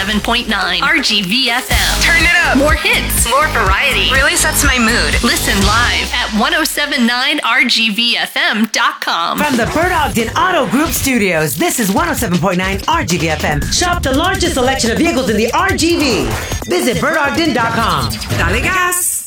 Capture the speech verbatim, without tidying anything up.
seven point nine R G V F M. Turn it up. More hits, more variety. Really sets my mood. Listen live at ten seventy-nine R G V F M dot com. From the Bert Ogden Auto Group Studios, this is one oh seven point nine R G V F M. Shop the largest selection of vehicles in the R G V. Visit Bert Ogden dot com. Dale gas.